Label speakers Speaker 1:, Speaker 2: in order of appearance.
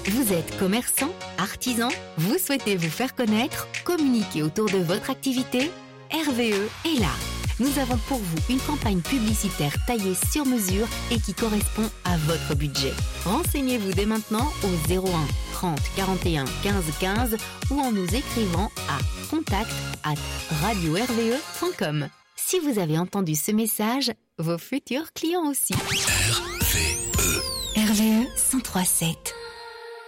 Speaker 1: Vous êtes commerçant, artisan, vous souhaitez vous faire connaître, communiquer autour de votre activité? RVE est là. Nous avons pour vous une campagne publicitaire taillée sur mesure et qui correspond à votre budget. Renseignez-vous dès maintenant au 01 30 41 15 15 ou en nous écrivant à contact@radio-rve.com. Si vous avez entendu ce message, vos futurs clients aussi.
Speaker 2: RVE.
Speaker 1: RVE 103.7.